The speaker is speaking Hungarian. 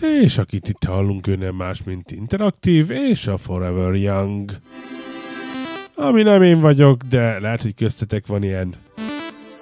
És akit itt hallunk, ő nem más, mint Interaktív és a Forever Young. Ami nem én vagyok, de lehet, hogy köztetek van ilyen.